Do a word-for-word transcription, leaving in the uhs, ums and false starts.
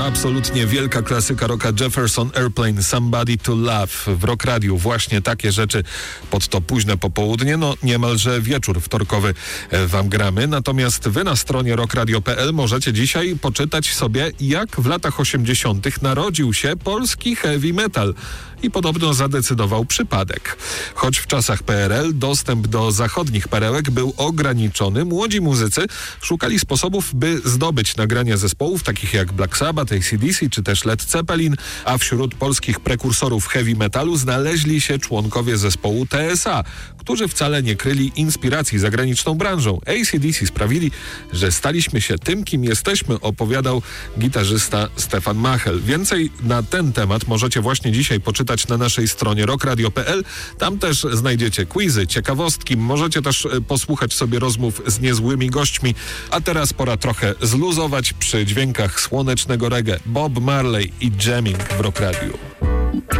Absolutnie wielka klasyka rocka Jefferson Airplane, Somebody to Love. W Rock Radiu właśnie takie rzeczy pod to późne popołudnie, no niemalże wieczór wtorkowy wam gramy. Natomiast wy na stronie rock radio kropka p l możecie dzisiaj poczytać sobie, jak w latach osiemdziesiątych narodził się polski heavy metal. I podobno zadecydował przypadek. Choć w czasach P R L dostęp do zachodnich perełek był ograniczony, młodzi muzycy szukali sposobów, by zdobyć nagrania zespołów takich jak Black Sabbath, A C D C czy też Led Zeppelin, a wśród polskich prekursorów heavy metalu znaleźli się członkowie zespołu T S A, którzy wcale nie kryli inspiracji zagraniczną branżą. A C D C sprawili, że staliśmy się tym, kim jesteśmy, opowiadał gitarzysta Stefan Machel. Więcej na ten temat możecie właśnie dzisiaj poczytać na naszej stronie rock radio kropka p l. Tam też znajdziecie quizy, ciekawostki, możecie też posłuchać sobie rozmów z niezłymi gośćmi. A teraz pora trochę zluzować przy dźwiękach słonecznego reggae. Bob Marley i Jamming w Rock Radio.